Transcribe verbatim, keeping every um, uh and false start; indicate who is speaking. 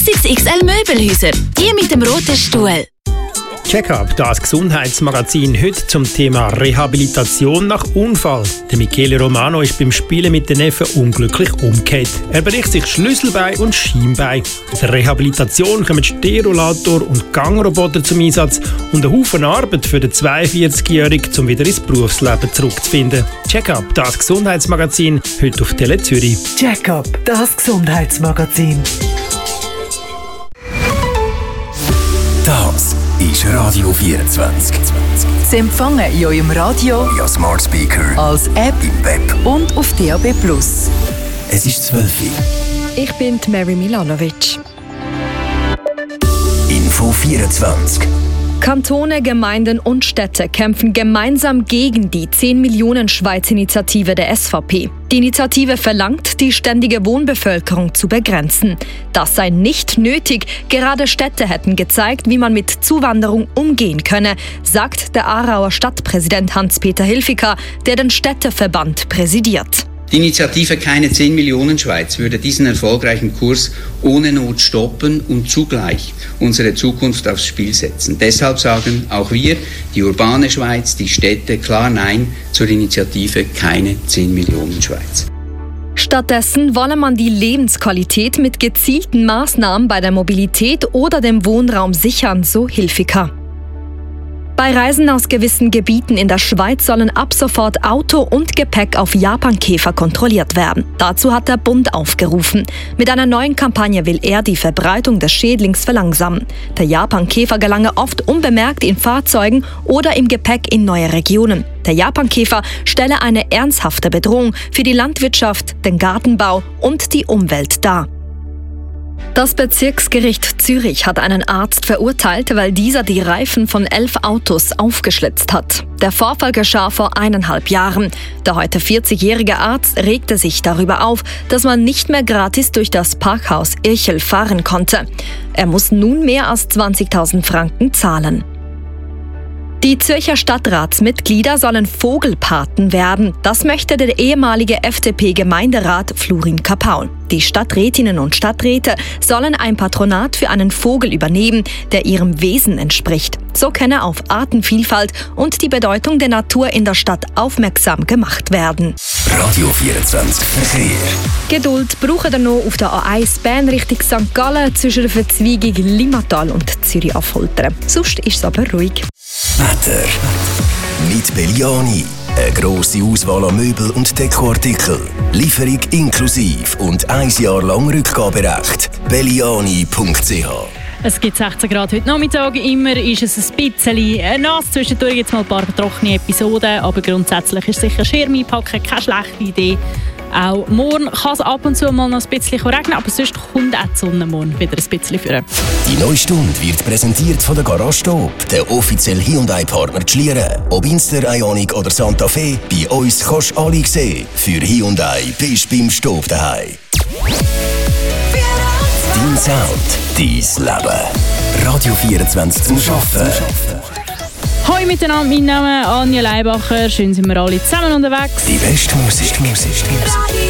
Speaker 1: sechs X L Möbelhäuser, die mit dem roten Stuhl.
Speaker 2: Check-up, das Gesundheitsmagazin heute zum Thema Rehabilitation nach Unfall. Der Michele Romano ist beim Spielen mit den Neffen unglücklich umgekehrt. Er bricht sich Schlüsselbein und Schienbein. In der Rehabilitation kommen Sterolator und Gangroboter zum Einsatz und ein Haufen Arbeit für den zweiundvierzigjährigen, um wieder ins Berufsleben zurückzufinden. Check-up, das Gesundheitsmagazin, heute auf Tele Zürich.
Speaker 3: Check-up, das Gesundheitsmagazin.
Speaker 4: Das ist Radio vierundzwanzig.
Speaker 3: Sie empfangen in eurem Radio,
Speaker 4: via Smart Speaker,
Speaker 3: als App
Speaker 4: im Web
Speaker 3: und auf D A B plus.
Speaker 4: Es ist zwölf Uhr.
Speaker 5: Ich bin Mary Milanovic.
Speaker 4: Info vierundzwanzig.
Speaker 5: Kantone, Gemeinden und Städte kämpfen gemeinsam gegen die zehn Millionen Schweiz-Initiative der S V P. Die Initiative verlangt, die ständige Wohnbevölkerung zu begrenzen. Das sei nicht nötig, gerade Städte hätten gezeigt, wie man mit Zuwanderung umgehen könne, sagt der Aarauer Stadtpräsident Hans-Peter Hilfiger, der den Städteverband präsidiert.
Speaker 6: Die Initiative Keine zehn Millionen Schweiz würde diesen erfolgreichen Kurs ohne Not stoppen und zugleich unsere Zukunft aufs Spiel setzen. Deshalb sagen auch wir, die urbane Schweiz, die Städte, klar Nein zur Initiative Keine zehn Millionen Schweiz.
Speaker 5: Stattdessen wolle man die Lebensqualität mit gezielten Maßnahmen bei der Mobilität oder dem Wohnraum sichern, so Hilfiger. Bei Reisen aus gewissen Gebieten in der Schweiz sollen ab sofort Auto und Gepäck auf Japankäfer kontrolliert werden. Dazu hat der Bund aufgerufen. Mit einer neuen Kampagne will er die Verbreitung des Schädlings verlangsamen. Der Japankäfer gelange oft unbemerkt in Fahrzeugen oder im Gepäck in neue Regionen. Der Japankäfer stelle eine ernsthafte Bedrohung für die Landwirtschaft, den Gartenbau und die Umwelt dar. Das Bezirksgericht Zürich hat einen Arzt verurteilt, weil dieser die Reifen von elf Autos aufgeschlitzt hat. Der Vorfall geschah vor eineinhalb Jahren. Der heute vierzigjährige Arzt regte sich darüber auf, dass man nicht mehr gratis durch das Parkhaus Irchel fahren konnte. Er muss nun mehr als zwanzigtausend Franken zahlen. Die Zürcher Stadtratsmitglieder sollen Vogelpaten werden. Das möchte der ehemalige F D P-Gemeinderat Florin Kapaun. Die Stadträtinnen und Stadträte sollen ein Patronat für einen Vogel übernehmen, der ihrem Wesen entspricht. So könne auf Artenvielfalt und die Bedeutung der Natur in der Stadt aufmerksam gemacht werden.
Speaker 4: Radio vierundzwanzig Verkehr.
Speaker 5: Geduld brauchen wir noch auf der A eins Bern Richtung Sankt Gallen zwischen der Verzweigung Limmatal und Zürich-Affoltern. Sonst ist es aber ruhig.
Speaker 4: Wetter. Mit Belliani. Eine grosse Auswahl an Möbel- und Dekoartikeln. Lieferung inklusiv und ein Jahr lang Rückgaberecht. belliani punkt c h.
Speaker 7: Es gibt sechzehn Grad heute Nachmittag. Immer ist es ein bisschen nass. Zwischendurch gibt es mal ein paar trockene Episoden. Aber grundsätzlich ist sicher Schirm einpacken keine schlechte Idee. Auch morgen kann es ab und zu mal noch ein bisschen regnen, aber sonst kommt auch die Sonne morgen wieder ein bisschen führen.
Speaker 4: Die neue Stunde wird präsentiert von der Garage Stop, der offizielle Hyundai-Partner Schlieren. Ob Inster, Ioniq oder Santa Fe, bei uns kannst du alle sehen. Für Hyundai bist du beim Stop daheim. Dein Sound, dein Leben. Radio vierundzwanzig zum Arbeiten.
Speaker 7: Hallo miteinander, mein Name ist Anja Leibacher. Schön sind wir alle zusammen unterwegs.
Speaker 4: Die beste Musik. Musik.